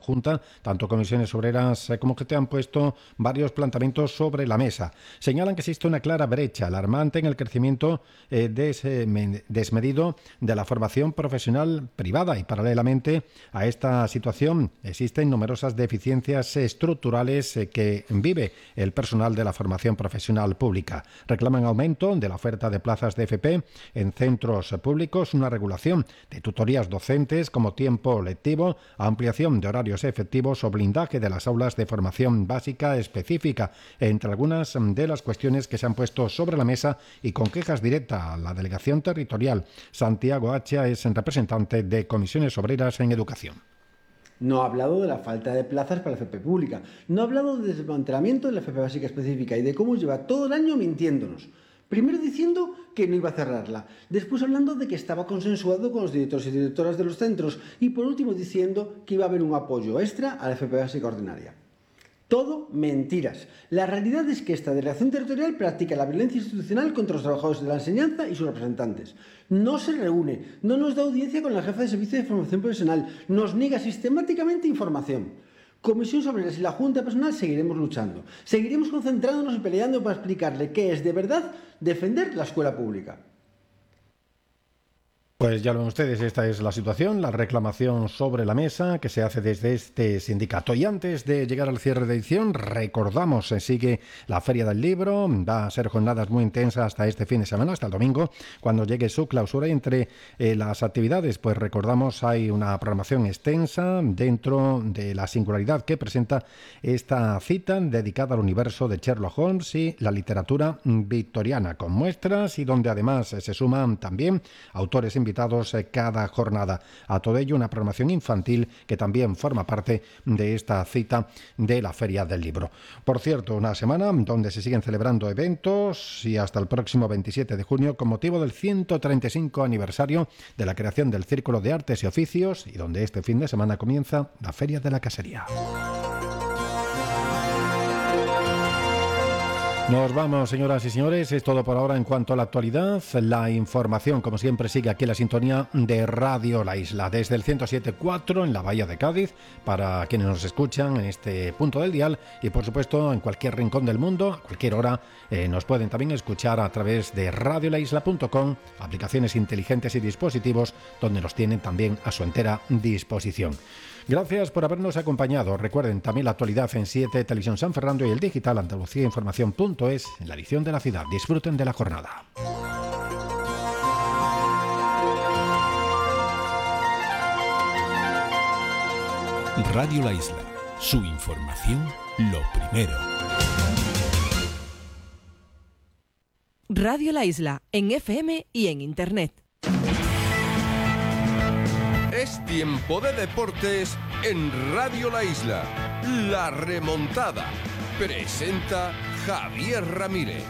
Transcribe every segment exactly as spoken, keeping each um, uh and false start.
conjunta, tanto comisiones obreras como que te han puesto varios planteamientos sobre la mesa. Señalan que existe una clara brecha alarmante en el crecimiento eh, des, eh, desmedido de la formación profesional privada y paralelamente a esta situación existen numerosas deficiencias estructurales eh, que vive el personal de la formación profesional pública. Reclaman aumento de la oferta de plazas de F P en centros públicos, una regulación de tutorías docentes como tiempo lectivo, ampliación de horarios efectivos o blindaje de las aulas de formación básica específica, entre algunas de las cuestiones que se han puesto sobre la mesa y con quejas directas a la delegación territorial. Santiago Hacha es representante de Comisiones Obreras en Educación. No ha hablado de la falta de plazas para la F P pública, no ha hablado del desmantelamiento de la F P básica específica y de cómo lleva todo el año mintiéndonos. Primero diciendo que no iba a cerrarla, después hablando de que estaba consensuado con los directores y directoras de los centros y por último diciendo que iba a haber un apoyo extra a la F P básica ordinaria. Todo mentiras. La realidad es que esta delegación territorial practica la violencia institucional contra los trabajadores de la enseñanza y sus representantes. No se reúne, no nos da audiencia con la jefa de servicio de formación profesional, nos niega sistemáticamente información. Comisiones Obreras y la Junta de Personal seguiremos luchando. Seguiremos concentrándonos y peleando para explicarle qué es de verdad defender la escuela pública. Pues ya lo ven ustedes, esta es la situación, la reclamación sobre la mesa que se hace desde este sindicato. Y antes de llegar al cierre de edición, recordamos, se sigue la Feria del Libro, va a ser jornadas muy intensas hasta este fin de semana, hasta el domingo, cuando llegue su clausura. Y entre eh, las actividades, pues recordamos, hay una programación extensa dentro de la singularidad que presenta esta cita dedicada al universo de Sherlock Holmes y la literatura victoriana, con muestras y donde además eh, se suman también autores invitados cada jornada. A todo ello, una programación infantil que también forma parte de esta cita de la Feria del Libro. Por cierto, una semana donde se siguen celebrando eventos y hasta el próximo veintisiete de junio con motivo del ciento treinta y cinco aniversario de la creación del Círculo de Artes y Oficios y donde este fin de semana comienza la Feria de la Casería. Nos vamos, señoras y señores, es todo por ahora en cuanto a la actualidad. La información, como siempre, sigue aquí en la sintonía de Radio La Isla, desde el ciento siete punto cuatro en la Bahía de Cádiz, para quienes nos escuchan en este punto del dial y, por supuesto, en cualquier rincón del mundo, a cualquier hora, eh, nos pueden también escuchar a través de radio la isla punto com, aplicaciones inteligentes y dispositivos donde nos tienen también a su entera disposición. Gracias por habernos acompañado. Recuerden también la actualidad en siete, Televisión San Fernando y el digital Andalucía Información punto es en la edición de la ciudad. Disfruten de la jornada. Radio La Isla, su información lo primero. Radio La Isla, en F M y en Internet. Es tiempo de deportes en Radio La Isla. La remontada. Presenta Javier Ramírez.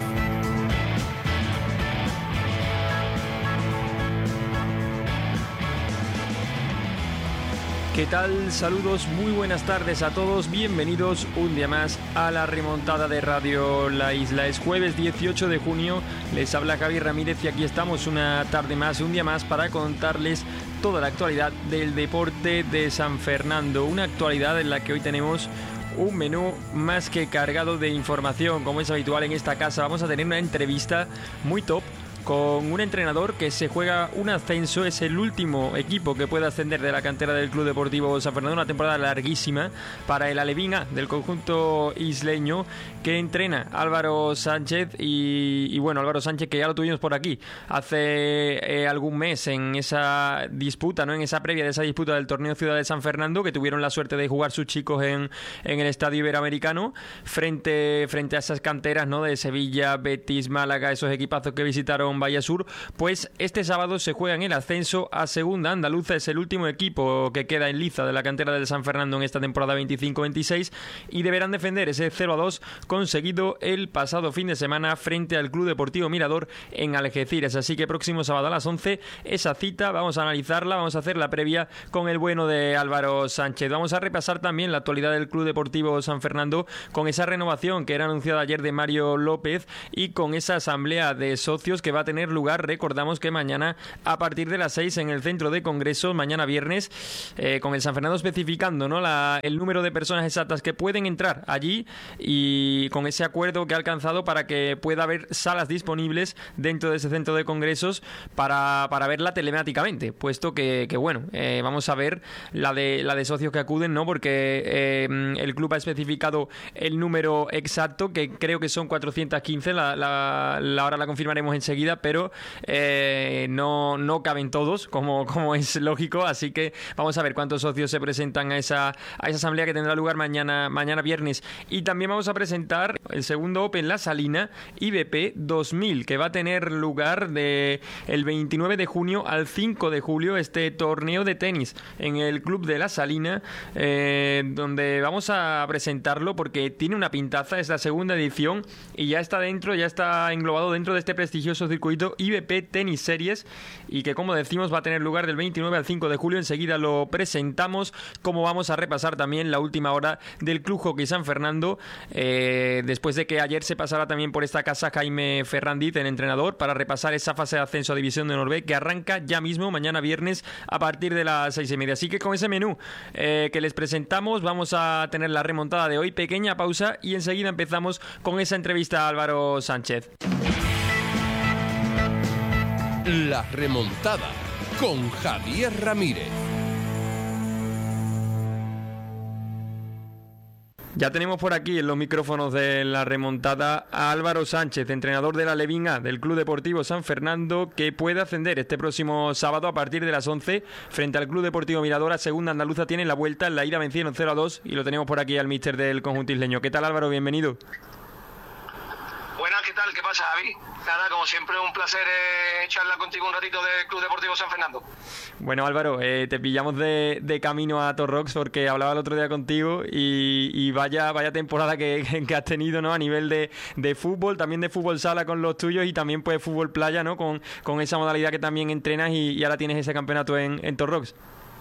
¿Qué tal? Saludos, muy buenas tardes a todos. Bienvenidos un día más a la remontada de Radio La Isla. Es jueves dieciocho de junio. Les habla Javier Ramírez y aquí estamos una tarde más, un día más para contarles toda la actualidad del deporte de San Fernando. Una actualidad en la que hoy tenemos un menú más que cargado de información. Como es habitual en esta casa, vamos a tener una entrevista muy top con un entrenador que se juega un ascenso. Es el último equipo que puede ascender de la cantera del Club Deportivo San Fernando. Una temporada larguísima para el Alevín A del conjunto isleño que entrena Álvaro Sánchez y, y bueno, Álvaro Sánchez, que ya lo tuvimos por aquí hace eh, algún mes en esa disputa, ¿no? En esa previa de esa disputa del torneo Ciudad de San Fernando, que tuvieron la suerte de jugar sus chicos en, en el Estadio Iberoamericano frente, frente a esas canteras, ¿no? De Sevilla, Betis, Málaga, esos equipazos que visitaron Vallasur. Pues este sábado se juega en el ascenso a Segunda Andaluza. Es el último equipo que queda en liza de la cantera del San Fernando en esta temporada veinticinco veintiséis y deberán defender ese cero a dos conseguido el pasado fin de semana frente al Club Deportivo Mirador en Algeciras. Así que próximo sábado a las once esa cita, vamos a analizarla, vamos a hacer la previa con el bueno de Álvaro Sánchez. Vamos a repasar también la actualidad del Club Deportivo San Fernando con esa renovación que era anunciada ayer de Mario López y con esa asamblea de socios que va a tener lugar, recordamos que mañana a partir de las seis en el Centro de Congresos, mañana viernes, eh, con el San Fernando especificando, ¿no?, la, el número de personas exactas que pueden entrar allí y con ese acuerdo que ha alcanzado para que pueda haber salas disponibles dentro de ese Centro de Congresos para, para verla telemáticamente, puesto que, que bueno, eh, vamos a ver la de, la de socios que acuden, ¿no?, porque eh, el club ha especificado el número exacto, que creo que son cuatrocientos quince, la, la, la hora la confirmaremos enseguida, pero eh, no, no caben todos, como, como es lógico, así que vamos a ver cuántos socios se presentan a esa, a esa asamblea que tendrá lugar mañana, mañana viernes. Y también vamos a presentar el segundo Open La Salina I B P dos mil, que va a tener lugar de el veintinueve de junio al cinco de julio, este torneo de tenis en el Club de La Salina, eh, donde vamos a presentarlo porque tiene una pintaza, es la segunda edición y ya está dentro, ya está englobado dentro de este prestigioso circuito I B P Tennis Series, y que, como decimos, va a tener lugar del veintinueve al cinco de julio. Enseguida lo presentamos, como vamos a repasar también la última hora del Club Hockey San Fernando, eh, después de que ayer se pasara también por esta casa Jaime Ferrandiz, el entrenador, para repasar esa fase de ascenso a División de Honor B, que arranca ya mismo, mañana viernes, a partir de las seis y media. Así que con ese menú eh, que les presentamos, vamos a tener la remontada de hoy. Pequeña pausa y enseguida empezamos con esa entrevista a Álvaro Sánchez. La remontada con Javier Ramírez. Ya tenemos por aquí en los micrófonos de la remontada a Álvaro Sánchez, entrenador de la Levín A del Club Deportivo San Fernando, que puede ascender este próximo sábado a partir de las once frente al Club Deportivo Mirador. A Segunda Andaluza tienen la vuelta, en la ida vencieron cero a dos y lo tenemos por aquí al míster del conjunto isleño. ¿Qué tal, Álvaro? Bienvenido. Buenas, ¿qué tal? ¿Qué pasa, Javi? Nada, como siempre, un placer eh, charlar contigo un ratito del Club Deportivo San Fernando. Bueno, Álvaro, eh, te pillamos de, de camino a Torrox porque hablaba el otro día contigo y, y vaya vaya temporada que, que has tenido, ¿no?, a nivel de, de fútbol, también de fútbol sala con los tuyos y también pues fútbol playa, ¿no?, con, con esa modalidad que también entrenas y, y ahora tienes ese campeonato en, en Torrox.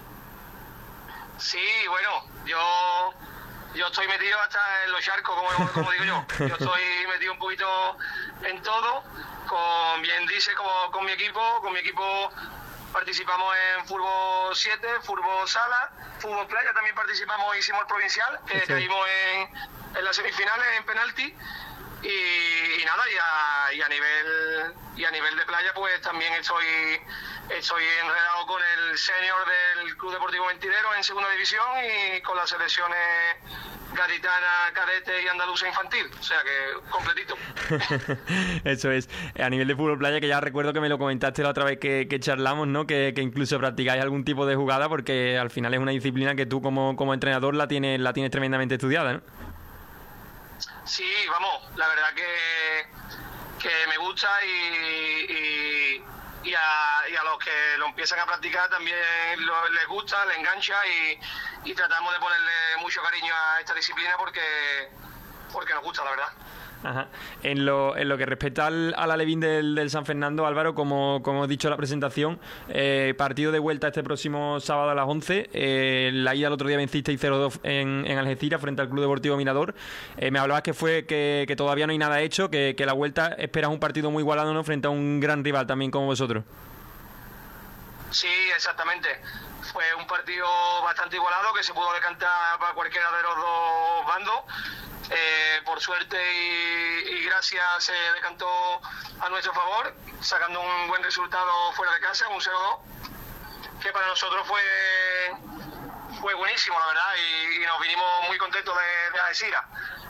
Sí, bueno, yo... Yo estoy metido hasta en los charcos, como, como digo yo. Yo estoy metido un poquito en todo, con bien dice, como, con mi equipo. Con mi equipo participamos en fútbol siete, fútbol sala, fútbol playa, también participamos, hicimos el provincial, que sí. Caímos en, en las semifinales, en penalti. Y, y nada, y a, y a nivel y a nivel de playa, pues también estoy estoy enredado con el senior del Club Deportivo Mentidero en segunda división y con las selecciones gaditana, cadete y andaluza infantil, o sea que completito. Eso es, a nivel de fútbol playa, que ya recuerdo que me lo comentaste la otra vez que, que charlamos, ¿no?, que, que incluso practicáis algún tipo de jugada, porque al final es una disciplina que tú como, como entrenador la tienes, la tienes tremendamente estudiada, ¿no? Sí, vamos, la verdad que, que me gusta y, y, y, a, y a los que lo empiezan a practicar también lo, les gusta, les engancha y, y tratamos de ponerle mucho cariño a esta disciplina porque, porque nos gusta, la verdad. Ajá. En lo, en lo que respecta al, al alevín del, del San Fernando, Álvaro, como, como he dicho en la presentación, eh, partido de vuelta este próximo sábado a las once. Eh, la ida el otro día vencisteis cero dos en, en Algeciras frente al Club Deportivo Mirador. Eh, me hablabas que fue que, que todavía no hay nada hecho, que, que la vuelta esperas un partido muy igualado, ¿no?, frente a un gran rival también como vosotros. Sí, exactamente. Fue un partido bastante igualado que se pudo decantar para cualquiera de los dos bandos. Eh, por suerte y, y gracias se decantó a nuestro favor, sacando un buen resultado fuera de casa, un cero dos, que para nosotros fue fue buenísimo, la verdad, y, y nos vinimos muy contentos de, de Algeciras.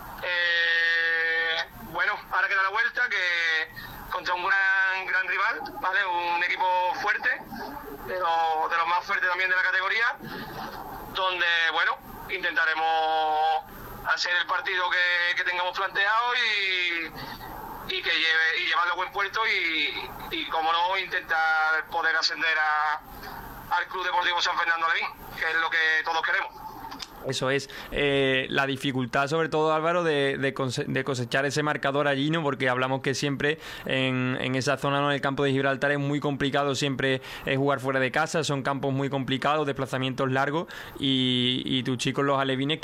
Eh, bueno, ahora queda la vuelta, que contra un gran gran rival, ¿vale?, un equipo fuerte, de los, de los más fuertes también de la categoría, donde, bueno, intentaremos hacer el partido que, que tengamos planteado y, y que lleve y llevarlo a buen puerto y, y como no, intentar poder ascender a, al Club Deportivo San Fernando Alevín, que es lo que todos queremos. Eso es, eh, la dificultad sobre todo, Álvaro, de, de, cose- de cosechar ese marcador allí, ¿no? Porque hablamos que siempre en, en esa zona, ¿no?, en el campo de Gibraltar es muy complicado siempre eh, jugar fuera de casa, son campos muy complicados, desplazamientos largos y, y tus chicos los alevines